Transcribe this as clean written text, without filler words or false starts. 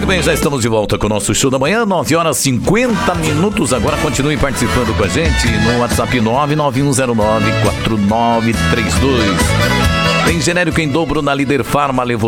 bem, já estamos de volta com o nosso show da manhã, 9h50. Agora continue participando com a gente no WhatsApp 991094932. Tem genérico em dobro na Líder Farma, levou